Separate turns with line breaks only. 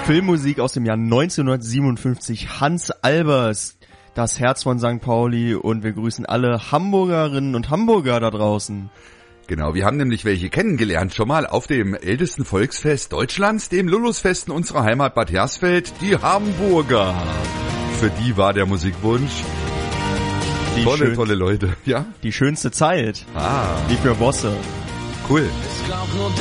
Filmmusik aus dem Jahr 1957. Hans Albers, das Herz von St. Pauli, und wir grüßen alle Hamburgerinnen und Hamburger da draußen.
Genau, wir haben nämlich welche kennengelernt schon mal auf dem ältesten Volksfest Deutschlands, dem Lullusfest in unserer Heimat Bad Hersfeld, die Hamburger. Für die war der Musikwunsch. Tolle Leute, ja?
Die schönste Zeit.
Ah.
Die für Bosse.
Cool.